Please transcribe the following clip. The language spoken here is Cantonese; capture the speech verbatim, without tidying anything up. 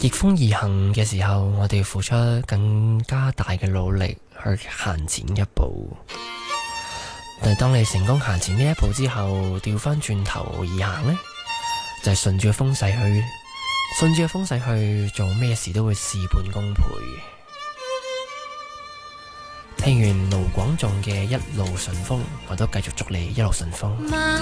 逆風而行嘅時候，我哋要付出更加大嘅努力去行前一步。但係當你成功行前呢一步之後，掉翻轉頭而行呢，就係順住個風勢去，順住個風勢去做咩事都會事半功倍。聽完盧廣仲嘅一路順風，我都繼續祝你一路順風。